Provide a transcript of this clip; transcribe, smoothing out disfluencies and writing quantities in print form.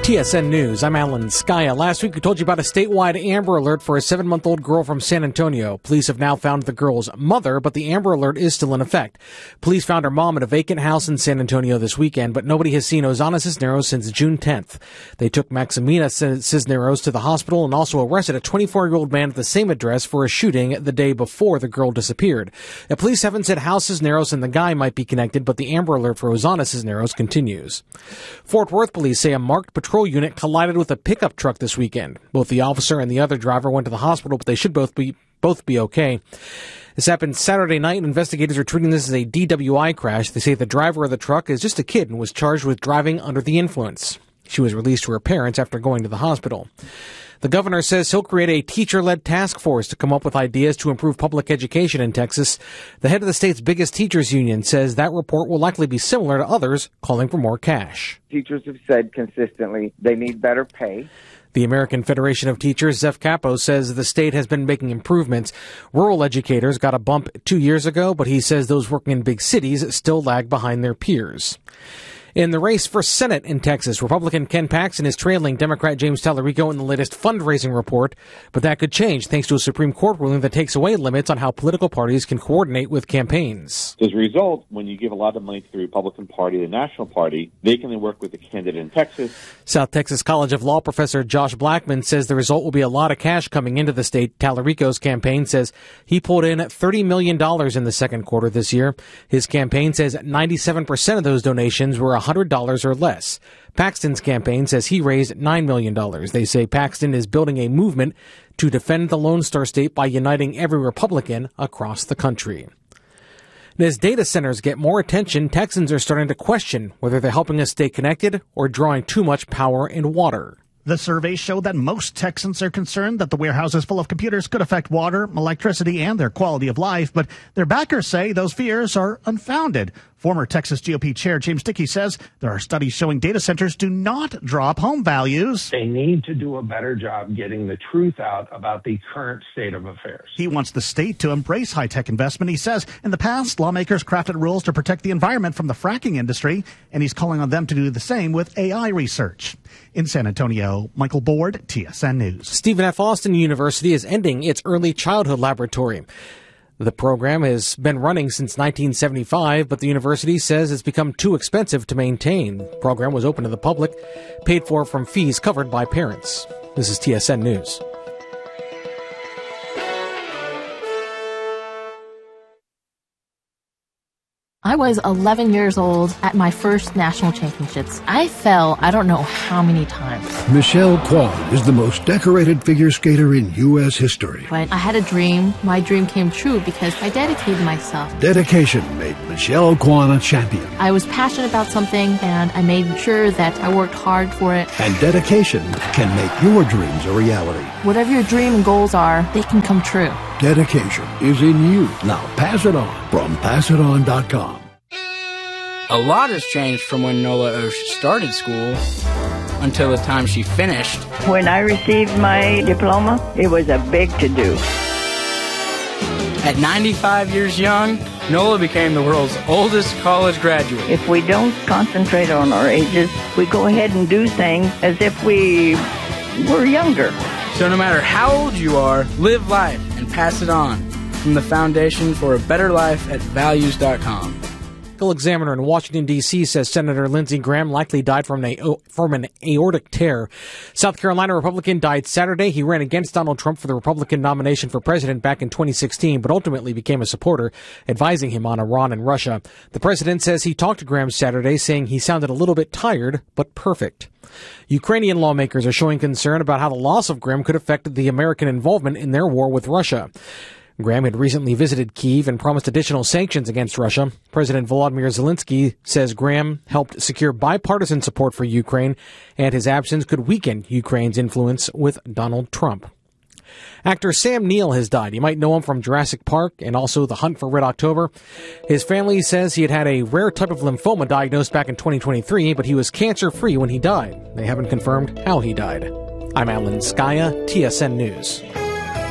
TSN News, I'm Alan Skaya. Last week we told you about a statewide Amber Alert for a 7-month-old girl from San Antonio. Police have now found the girl's mother, but the Amber Alert is still in effect. Police found her mom at a vacant house in San Antonio this weekend, but nobody has seen Ozana Cisneros since June 10th. They took Maximina Cisneros to the hospital and also arrested a 24-year-old man at the same address for a shooting the day before the girl disappeared. The police haven't said how Cisneros and the guy might be connected, but the Amber Alert for Ozana Cisneros continues. Fort Worth police say a marked patrol unit collided with a pickup truck this weekend. Both the officer and the other driver went to the hospital, but they should both be okay. This happened Saturday night, and investigators are treating this as a DWI crash. They say the driver of the truck is just a kid and was charged with driving under the influence. She was released to her parents after going to the hospital. The governor says he'll create a teacher-led task force to come up with ideas to improve public education in Texas. The head of the state's biggest teachers union says that report will likely be similar to others, calling for more cash. Teachers have said consistently they need better pay. The American Federation of Teachers, Zef Capo, says the state has been making improvements. Rural educators got a bump 2 years ago, but he says those working in big cities still lag behind their peers. In the race for Senate in Texas, Republican Ken Paxton is trailing Democrat James Tallarico in the latest fundraising report, but that could change thanks to a Supreme Court ruling that takes away limits on how political parties can coordinate with campaigns. As a result, when you give a lot of money to the Republican Party, the National Party, they can then work with the candidate in Texas. South Texas College of Law professor Josh Blackman says the result will be a lot of cash coming into the state. Tallarico's campaign says he pulled in $30 million in the second quarter this year. His campaign says 97% of those donations were $100 or less. Paxton's campaign says he raised $9 million. They say Paxton is building a movement to defend the Lone Star State by uniting every Republican across the country. And as data centers get more attention, Texans are starting to question whether they're helping us stay connected or drawing too much power and water. The surveys show that most Texans are concerned that the warehouses full of computers could affect water, electricity, and their quality of life, but their backers say those fears are unfounded. Former Texas GOP Chair James Dickey says there are studies showing data centers do not drop home values. They need to do a better job getting the truth out about the current state of affairs. He wants the state to embrace high-tech investment. He says in the past, lawmakers crafted rules to protect the environment from the fracking industry, and he's calling on them to do the same with AI research. In San Antonio, Michael Board, TSN News. Stephen F. Austin University is ending its early childhood laboratory. The program has been running since 1975, but the university says it's become too expensive to maintain. The program was open to the public, paid for from fees covered by parents. This is TSN News. I was 11 years old at my first national championships. I fell I don't know how many times. Michelle Kwan is the most decorated figure skater in U.S. history. But I had a dream. My dream came true because I dedicated myself. Dedication made Michelle Kwan a champion. I was passionate about something, and I made sure that I worked hard for it. And dedication can make your dreams a reality. Whatever your dream and goals are, they can come true. Dedication is in you. Now pass it on from passiton.com. A lot has changed from when Nola Osh started school until the time she finished. When I received my diploma, it was a big to-do. At 95 years young, Nola became the world's oldest college graduate. If we don't concentrate on our ages, we go ahead and do things as if we were younger. So no matter how old you are, live life and pass it on. From the Foundation for a Better Life at Values.com. Examiner in Washington, D.C. says Senator Lindsey Graham likely died from an aortic tear. South Carolina Republican died Saturday. He ran against Donald Trump for the Republican nomination for president back in 2016, but ultimately became a supporter, advising him on Iran and Russia. The president says he talked to Graham Saturday, saying he sounded a little bit tired, but perfect. Ukrainian lawmakers are showing concern about how the loss of Graham could affect the American involvement in their war with Russia. Graham had recently visited Kyiv and promised additional sanctions against Russia. President Volodymyr Zelensky says Graham helped secure bipartisan support for Ukraine, and his absence could weaken Ukraine's influence with Donald Trump. Actor Sam Neill has died. You might know him from Jurassic Park and also The Hunt for Red October. His family says he had a rare type of lymphoma diagnosed back in 2023, but he was cancer-free when he died. They haven't confirmed how he died. I'm Alan Skaya, TSN News.